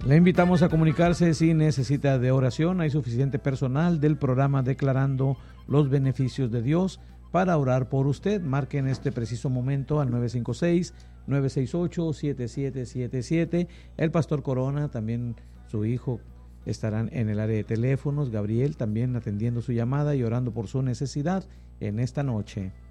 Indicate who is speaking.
Speaker 1: Le invitamos a comunicarse si necesita de oración. Hay suficiente personal del programa Declarando los Beneficios de Dios para orar por usted. Marque en este preciso momento al 956-968-7777. El pastor Corona, también su hijo, estarán en el área de teléfonos. Gabriel también atendiendo su llamada y orando por su necesidad en esta noche.